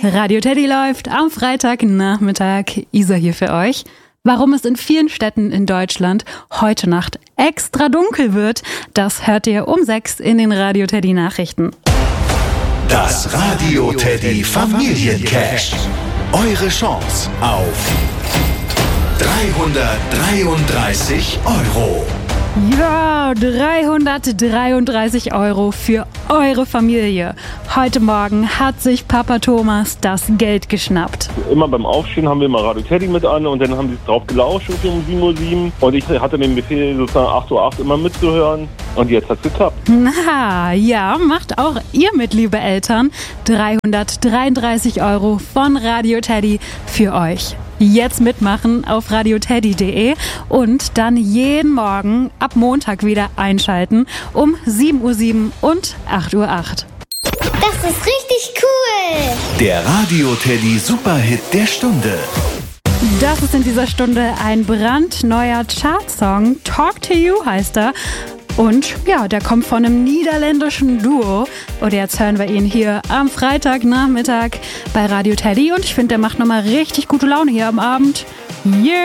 Radio Teddy läuft am Freitagnachmittag. Isa hier für euch. Warum es in vielen Städten in Deutschland heute Nacht extra dunkel wird, das hört ihr um 6 in den Radio Teddy Nachrichten. Das Radio Teddy Familiencash. Eure Chance auf 333 €. Ja, 333 € für eure Familie. Heute Morgen hat sich Papa Thomas das Geld geschnappt. Immer beim Aufstehen haben wir immer Radio Teddy mit an und dann haben sie drauf gelauscht um 7:07 Uhr. Und ich hatte den Befehl, sozusagen 8:08 Uhr immer mitzuhören. Und jetzt hat's geklappt. Na ja, macht auch ihr mit, liebe Eltern. 333 € von Radio Teddy für euch. Jetzt mitmachen auf radioteddy.de und dann jeden Morgen ab Montag wieder einschalten um 7:07 Uhr und 8:08 Uhr. Das ist richtig cool! Der Radio Teddy Superhit der Stunde. Das ist in dieser Stunde ein brandneuer Chartsong. Talk to You heißt er. Und ja, der kommt von einem niederländischen Duo. Und jetzt hören wir ihn hier am Freitagnachmittag bei Radio Teddy. Und ich finde, der macht nochmal richtig gute Laune hier am Abend. Yeah!